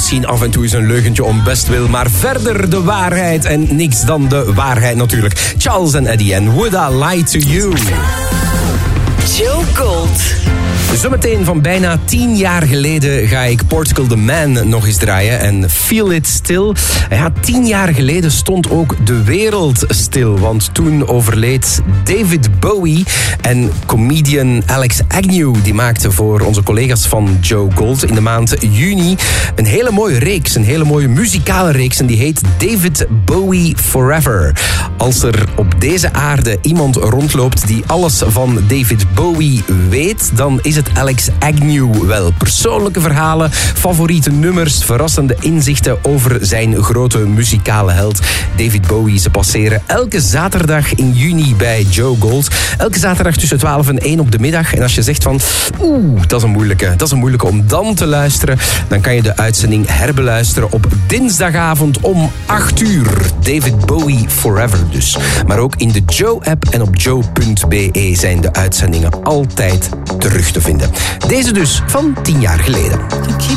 misschien af en toe eens een leugentje om bestwil, maar verder de waarheid en niks dan de waarheid natuurlijk. Charles en Eddie en Would I Lie to You? Joe Gold. Zometeen van bijna 10 jaar geleden ga ik Portugal the Man nog eens draaien en Feel It Still. Ja, 10 jaar geleden stond ook de wereld stil, want toen overleed David Bowie en comedian Alex Agnew. Die maakte voor onze collega's van Joe Gold in de maand juni een hele mooie reeks, een hele mooie muzikale reeks en die heet David Bowie Forever. Als er op deze aarde iemand rondloopt die alles van David Bowie weet, dan is het Alex Agnew wel. Persoonlijke verhalen, favoriete nummers, verrassende inzichten over zijn grote muzikale held David Bowie. Ze passeren elke zaterdag in juni bij Joe Gold. Elke zaterdag tussen 12 en 1 op de middag. En als je zegt van, dat is een moeilijke om dan te luisteren, dan kan je de uitzending herbeluisteren op dinsdagavond om 8 uur. David Bowie Forever dus. Maar ook in de Joe-app en op joe.be zijn de uitzendingen altijd terug te vinden. Deze dus van 10 jaar geleden.